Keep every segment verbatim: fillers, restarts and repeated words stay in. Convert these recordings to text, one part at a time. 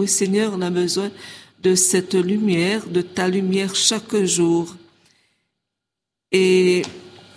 Oui, Seigneur, on a besoin de cette lumière, de ta lumière chaque jour. Et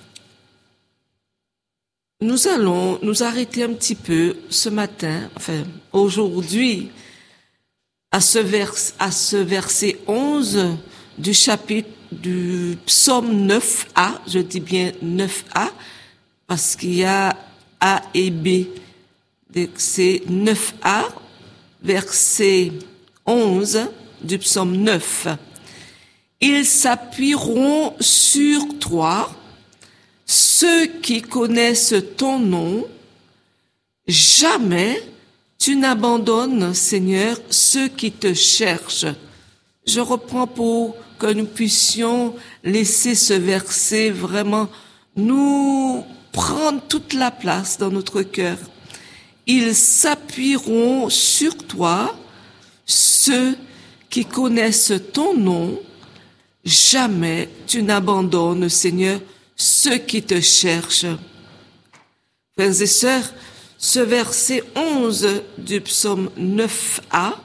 nous allons nous arrêter un petit peu ce matin, enfin aujourd'hui, à ce, vers, à ce verset onze du chapitre du psaume neuf a, je dis bien neuf a, parce qu'il y a A et B. C'est neuf a, verset onze du psaume neuf. Ils s'appuieront sur toi, ceux qui connaissent ton nom. Jamais tu n'abandonnes, Seigneur, ceux qui te cherchent. Je reprends pour que nous puissions laisser ce verset vraiment nous prendre toute la place dans notre cœur. Ils s'appuieront sur toi, ceux qui connaissent ton nom. Jamais tu n'abandonnes, Seigneur, ceux qui te cherchent. Frères et sœurs, ce verset onze du psaume neuf a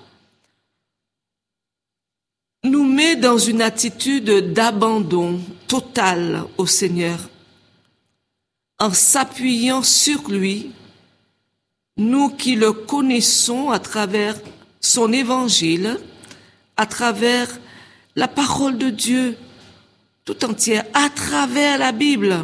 nous met dans une attitude d'abandon total au Seigneur. En s'appuyant sur lui, nous qui le connaissons à travers son évangile, à travers la parole de Dieu tout entière, à travers la Bible.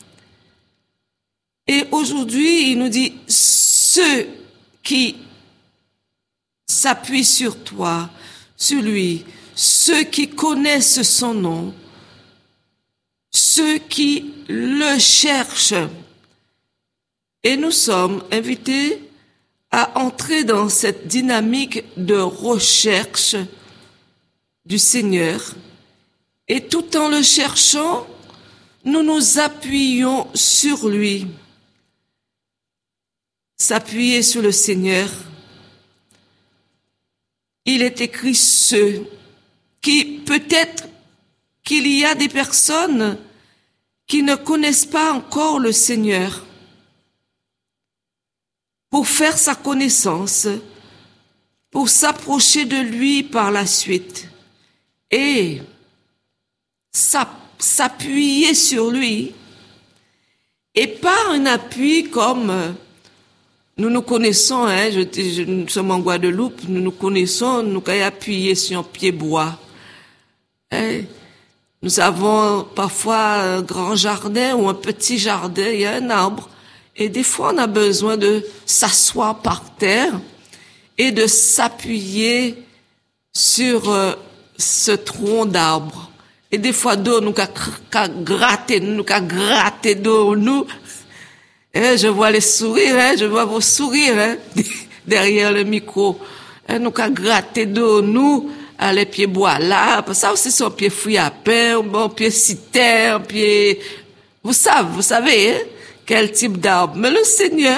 Et aujourd'hui, il nous dit, ceux qui s'appuient sur toi, sur lui, ceux qui connaissent son nom, ceux qui le cherchent. Et nous sommes invités à entrer dans cette dynamique de recherche du Seigneur. Et tout en le cherchant, nous nous appuyons sur lui. S'appuyer sur le Seigneur. Il est écrit ceux qui, peut-être qu'il y a des personnes qui ne connaissent pas encore le Seigneur. Pour faire sa connaissance, pour s'approcher de lui par la suite et s'appuyer sur lui, et pas un appui comme nous nous connaissons, hein, je, je, nous sommes en Guadeloupe, nous nous connaissons, nous avons appuyé sur un pied bois. Hein. Nous avons parfois un grand jardin ou un petit jardin, il y a un arbre, et des fois on a besoin de s'asseoir par terre et de s'appuyer sur euh, ce tronc d'arbre. Et des fois d'eau, nous qu'à gratter, nous qu'à gratter d'eau, nous. Et je vois les sourires, hein, je vois vos sourires, hein, derrière le micro. Et nous qu'à gratter d'eau, nous, à les pieds bois là, parce que ça aussi sont pieds fruits à pain, bon, pieds citer, pieds, vous savez, vous savez, hein, quel type d'arbre. Mais le Seigneur,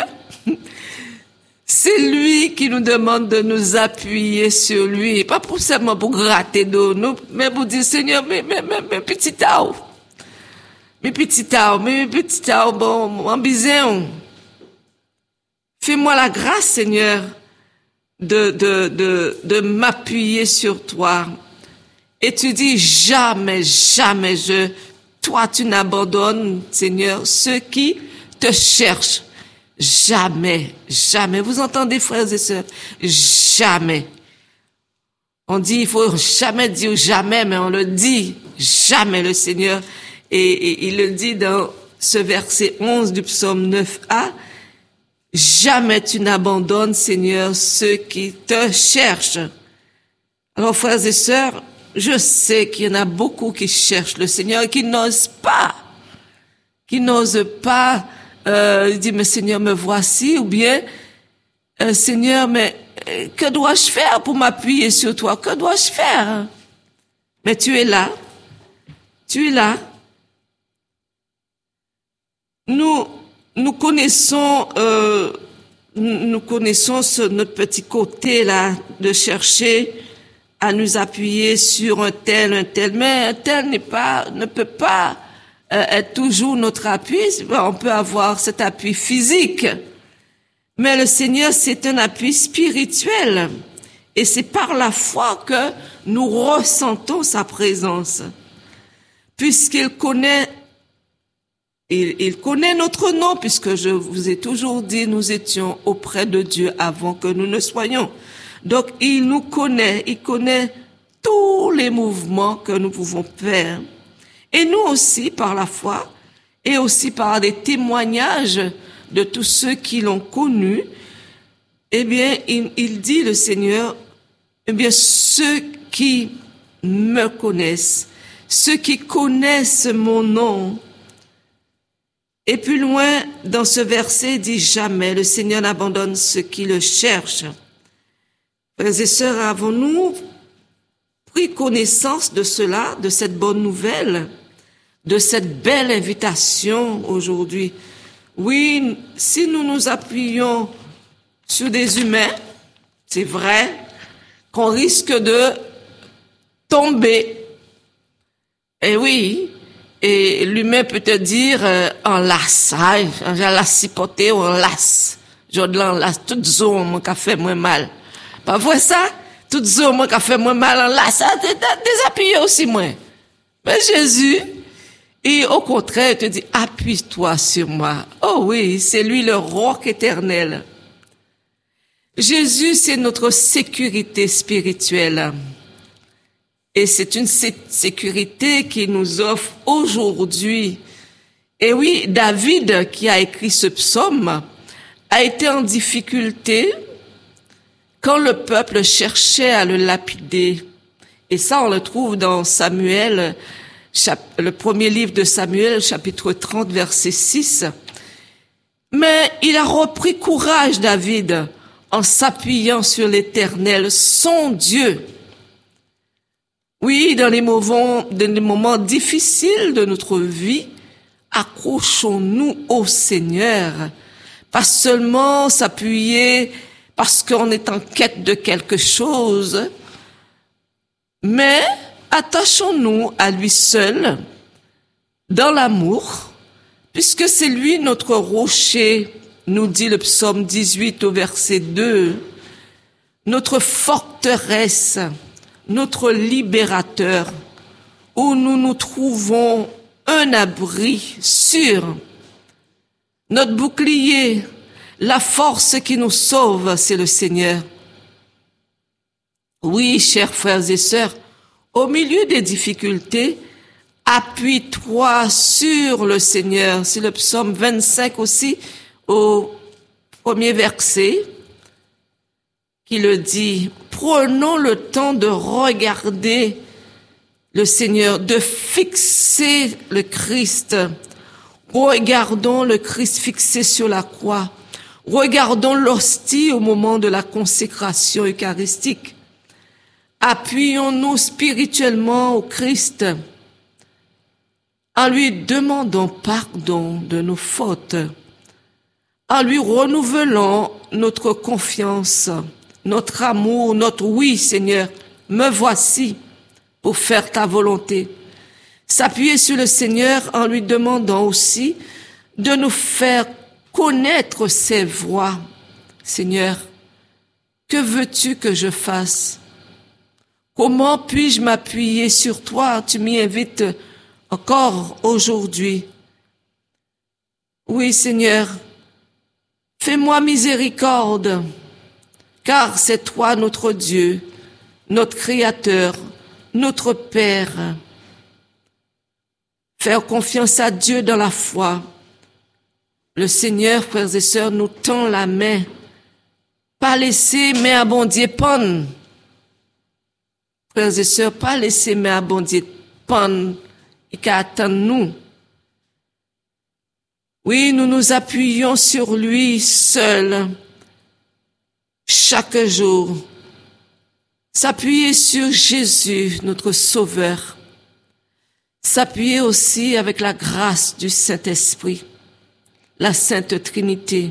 c'est lui qui nous demande de nous appuyer sur lui, pas pour seulement pour gratter d'eau, nous, mais pour dire, Seigneur, mais, mais, mais, mais, petit arbre. Mes petits arbres, mes petits arbres, bon, en bizin. Fais-moi la grâce, Seigneur, de, de, de, de m'appuyer sur toi. Et tu dis, jamais, jamais je, toi tu n'abandonnes, Seigneur, ceux qui te cherchent. Jamais, jamais. Vous entendez, frères et sœurs? Jamais. On dit, il faut jamais dire jamais, mais on le dit. Jamais le Seigneur. Et, et il le dit dans ce verset onze du psaume neuf a, jamais tu n'abandonnes, Seigneur, ceux qui te cherchent. Alors, frères et sœurs, je sais qu'il y en a beaucoup qui cherchent le Seigneur et qui n'osent pas, qui n'osent pas euh, dire, mais Seigneur, me voici, ou bien, euh, Seigneur, mais euh, que dois-je faire pour m'appuyer sur toi? Que dois-je faire? Mais tu es là, tu es là. Nous, nous connaissons, euh, nous connaissons ce, notre petit côté là de chercher à nous appuyer sur un tel, un tel, mais un tel n'est pas, ne peut pas euh, être toujours notre appui. On peut avoir cet appui physique, mais le Seigneur c'est un appui spirituel. Et c'est par la foi que nous ressentons sa présence. Puisqu'il connaît, il, il connaît notre nom, puisque je vous ai toujours dit, nous étions auprès de Dieu avant que nous ne soyons. Donc, il nous connaît, il connaît tous les mouvements que nous pouvons faire. Et nous aussi, par la foi, et aussi par des témoignages de tous ceux qui l'ont connu, eh bien, il, il dit, le Seigneur, eh bien, ceux qui me connaissent, ceux qui connaissent mon nom. Et plus loin, dans ce verset, il dit jamais, le Seigneur n'abandonne ceux qui le cherchent. Frères et sœurs, avons-nous pris connaissance de cela, de cette bonne nouvelle, de cette belle invitation aujourd'hui? Oui, si nous nous appuyons sur des humains, c'est vrai qu'on risque de tomber. Et oui, et l'humain peut te dire euh, en lasse, hein, j'ai la cipoté ou en lasse. Je l'enlace, toute zone, moi, qui a fait moins mal. Pas vrai ça? Toute zone, moi, qui a fait moins mal en lasse, ça, désappuyé aussi moins. Mais Jésus, et au contraire, il te dit, appuie-toi sur moi. Oh oui, c'est lui le roc éternel. Jésus, c'est notre sécurité spirituelle. Et c'est une sécurité qu'il nous offre aujourd'hui. Et oui, David, qui a écrit ce psaume, a été en difficulté quand le peuple cherchait à le lapider. Et ça, on le trouve dans Samuel, le premier livre de Samuel, chapitre trente, verset six. Mais il a repris courage, David, en s'appuyant sur l'Éternel, son Dieu. Oui, dans les moments, dans les moments difficiles de notre vie, accrochons-nous au Seigneur. Pas seulement s'appuyer parce qu'on est en quête de quelque chose, mais attachons-nous à lui seul, dans l'amour, puisque c'est lui notre rocher, nous dit le psaume dix-huit au verset deux, notre forteresse, notre libérateur, où nous nous trouvons un abri sûr. Notre bouclier, la force qui nous sauve, c'est le Seigneur. Oui, chers frères et sœurs, au milieu des difficultés, appuie-toi sur le Seigneur. C'est le psaume vingt-cinq aussi, au premier verset, qui le dit. Prenons le temps de regarder le Seigneur, de fixer le Christ. Regardons le Christ fixé sur la croix. Regardons l'hostie au moment de la consécration eucharistique. Appuyons-nous spirituellement au Christ en lui demandant pardon de nos fautes, en lui renouvelant notre confiance, notre amour, notre oui, Seigneur, me voici pour faire ta volonté. S'appuyer sur le Seigneur en lui demandant aussi de nous faire connaître ses voies. Seigneur, que veux-tu que je fasse? Comment puis-je m'appuyer sur toi? Tu m'y invites encore aujourd'hui. Oui, Seigneur, fais-moi miséricorde, car c'est toi notre Dieu, notre Créateur, notre Père. Faire confiance à Dieu dans la foi. Le Seigneur, frères et sœurs, nous tend la main. Pas laisser, mais abondier pendre. Frères et sœurs, pas laisser, mais abondier pendre. Et qu'à attendre nous. Oui, nous nous appuyons sur lui seul. Chaque jour. S'appuyer sur Jésus, notre Sauveur. S'appuyer aussi avec la grâce du Saint-Esprit, la Sainte Trinité.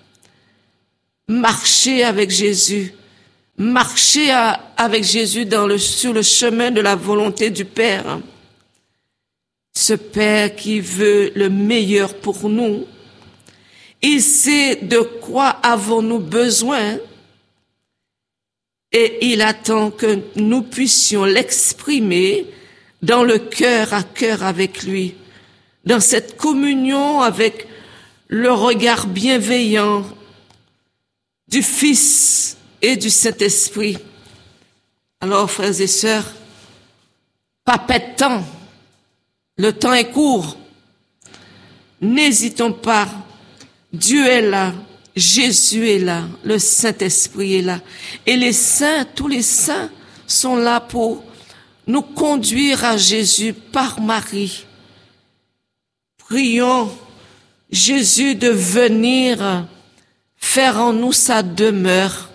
Marcher avec Jésus, marcher à, avec Jésus dans le, sur le chemin de la volonté du Père. Ce Père qui veut le meilleur pour nous. Il sait de quoi avons-nous besoin. Et il attend que nous puissions l'exprimer dans le cœur à cœur avec lui, dans cette communion avec le regard bienveillant du Fils et du Saint-Esprit. Alors, frères et sœurs, pas perdre de temps. Le temps est court. N'hésitons pas. Dieu est là. Jésus est là. Le Saint-Esprit est là. Et les saints, tous les saints sont là pour nous conduire à Jésus par Marie. Prions Jésus de venir faire en nous sa demeure.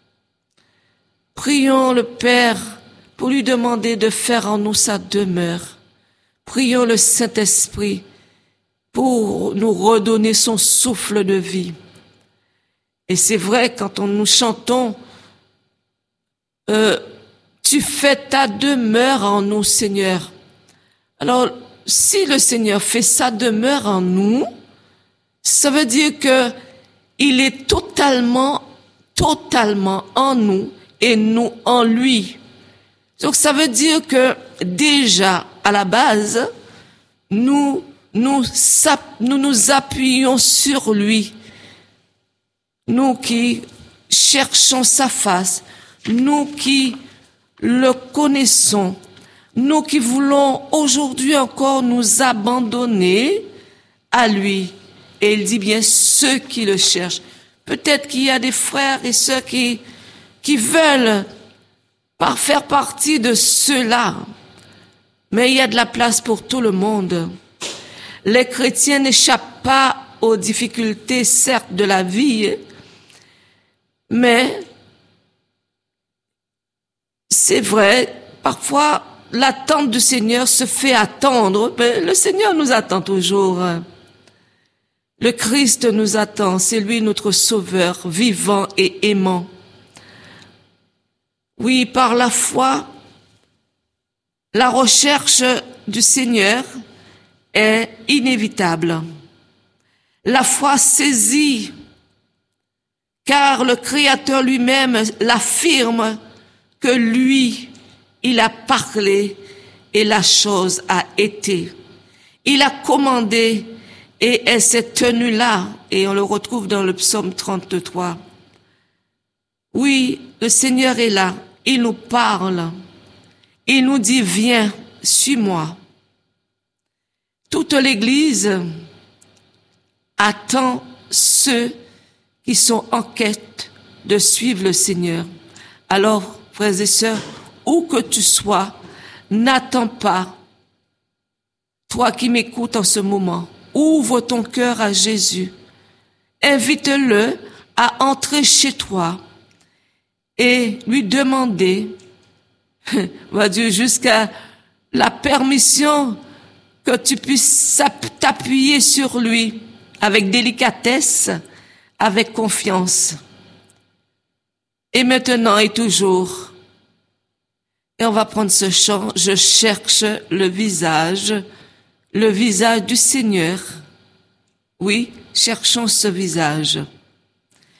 Prions le Père pour lui demander de faire en nous sa demeure. Prions le Saint-Esprit pour nous redonner son souffle de vie. Et c'est vrai, quand on nous chantons, euh, tu fais ta demeure en nous, Seigneur. Alors, si le Seigneur fait sa demeure en nous, ça veut dire que il est totalement, totalement en nous et nous en lui. Donc ça veut dire que déjà, à la base, nous nous, nous, nous appuyons sur lui. Nous qui cherchons sa face, nous qui le connaissons, nous qui voulons aujourd'hui encore nous abandonner à lui. Et il dit bien ceux qui le cherchent. Peut-être qu'il y a des frères et sœurs qui, qui veulent par faire partie de ceux-là. Mais il y a de la place pour tout le monde. Les chrétiens n'échappent pas aux difficultés, certes, de la vie, mais c'est vrai, parfois, l'attente du Seigneur se fait attendre, mais le Seigneur nous attend toujours. Le Christ nous attend, c'est lui notre Sauveur, vivant et aimant. Oui, par la foi, la recherche du Seigneur est inévitable. La foi saisit, car le Créateur lui-même l'affirme que lui, il a parlé et la chose a été. Il a commandé et elle s'est tenue là, et on le retrouve dans le psaume trente-trois. Oui, le Seigneur est là, il nous parle, il nous dit, viens, suis-moi. Toute l'Église attend ceux qui sont en quête de suivre le Seigneur. Alors, frères et sœurs, où que tu sois, n'attends pas. Toi qui m'écoutes en ce moment, ouvre ton cœur à Jésus. Invite-le à entrer chez toi et lui demander, va Dieu, jusqu'à la permission que tu puisses t'appuyer sur lui avec délicatesse, avec confiance. Et maintenant et toujours. Et on va prendre ce chant, je cherche le visage, le visage du Seigneur. Oui, cherchons ce visage.